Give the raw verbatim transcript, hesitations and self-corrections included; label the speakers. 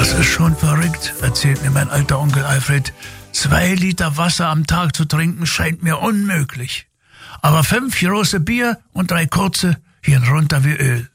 Speaker 1: Das ist schon verrückt, erzählt mir mein alter Onkel Alfred. Zwei Liter Wasser am Tag zu trinken scheint mir unmöglich. Aber fünf große Bier und drei kurze gehen runter wie Öl.